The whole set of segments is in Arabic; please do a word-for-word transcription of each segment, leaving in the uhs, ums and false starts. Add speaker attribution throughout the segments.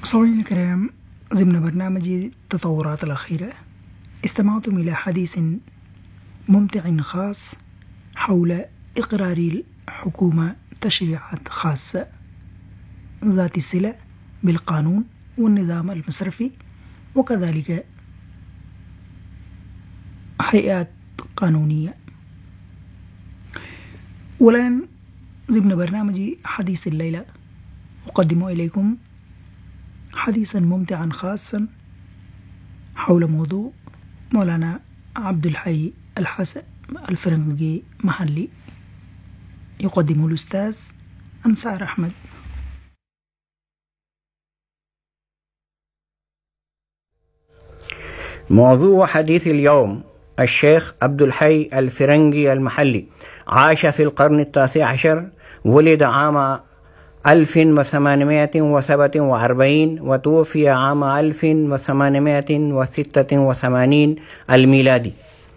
Speaker 1: مستمعينا الكرام، ضمن برنامج التطورات الأخيرة استمعتم إلى حديث ممتع خاص حول إقرار الحكومة تشريعات خاصة ذات الصلة بالقانون والنظام المصرفي، وكذلك هيئات قانونية. والآن ضمن برنامج حديث الليلة أقدم إليكم حديثا ممتعا خاصا حول موضوع مولانا عبد الحي الحسن الفرنجي محلي، يقدمه الأستاذ أنصار أحمد.
Speaker 2: موضوع حديث اليوم: الشيخ عبد الحي الفرنجي المحلي عاش في القرن التاسع عشر، ولد عام ألف وثمانمائة وسبعة وأربعين وتوفي عام ألف وثمانمائة وستة وثمانين الميلادي.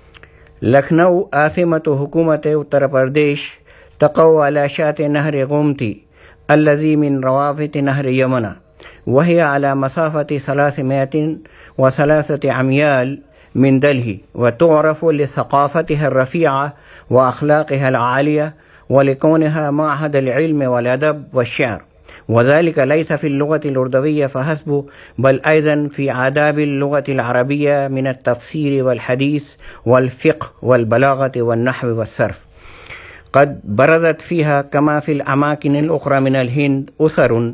Speaker 2: لكنو عاصمة حكومة أتر برديش تقع على شاطئ نهر غومتي الذي من روافد نهر يمنى، وهي على مسافة ثلاثمائة وثلاثة أميال من دلهي، وتعرف لثقافتها الرفيعة وأخلاقها العالية ولكونها معهد العلم والأدب والشعر، وذلك ليس في اللغة الأردوية فحسب، بل أيضا في آداب اللغة العربية من التفسير والحديث والفقه والبلاغة والنحو والصرف. قد برزت فيها كما في الأماكن الأخرى من الهند أسر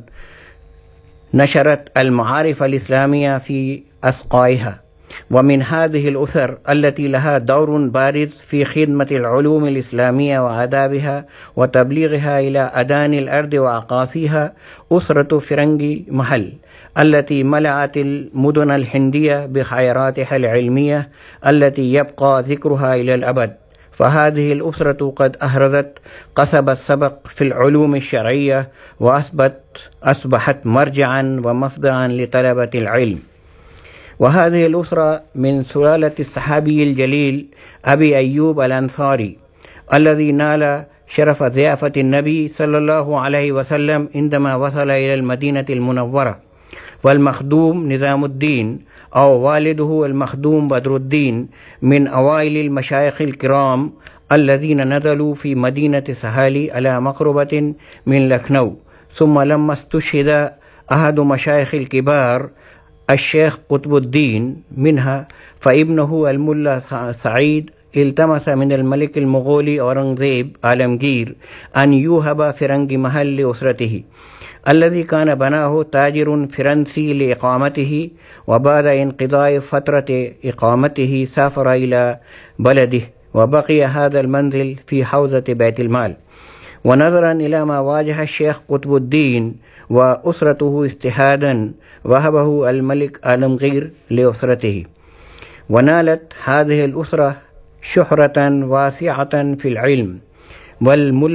Speaker 2: نشرت المعارف الإسلامية في أسقائها، ومن هذه الأسر التي لها دور بارز في خدمة العلوم الإسلامية وآدابها وتبليغها إلى أدان الأرض وأقاصيها أسرة فرنجي محل، التي ملأت المدن الهندية بخيراتها العلمية التي يبقى ذكرها إلى الأبد. فهذه الأسرة قد أهرزت قصب السبق في العلوم الشرعية، وأثبت أصبحت مرجعا ومفضعا لطلبة العلم. وهذه الأسرة من سلالة الصحابي الجليل أبي أيوب الأنصاري، الذي نال شرف ضيافة النبي صلى الله عليه وسلم عندما وصل إلى المدينة المنورة. والمخدوم نظام الدين أو والده المخدوم بدر الدين من أوائل المشايخ الكرام الذين نزلوا في مدينة سهالي على مقربة من لكنو. ثم لما استشهد أحد مشايخ الكبار الشيخ قطب الدين منها، فابنه الملا سعيد التمس من الملك المغولي أورنغزيب عالمگير أن يوهب فرنجي محل لأسرته، الذي كان بناه تاجر فرنسي لإقامته. وبعد انقضاء فترة إقامته سافر إلى بلده، وبقي هذا المنزل في حوزة بيت المال. ونظرا إلى ما واجه الشيخ قطب الدين وأسرته اجتهادا، وهبه الملك عالمگير لأسرته، ونالت هذه الأسرة شهرة واسعة في العلم. والملا